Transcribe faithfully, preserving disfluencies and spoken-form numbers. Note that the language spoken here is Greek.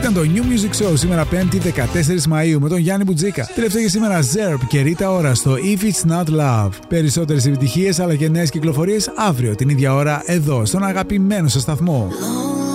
Ήταν το New Music Show σήμερα πέμπτη δεκατέσσερις Μαΐου με τον Γιάννη Μπουτζίκα. Τελευταίο για σήμερα Zerb και Rita Ora στο If It's Not Love. Περισσότερες επιτυχίες αλλά και νέες κυκλοφορίες αύριο την ίδια ώρα εδώ στον αγαπημένο σας σταθμό.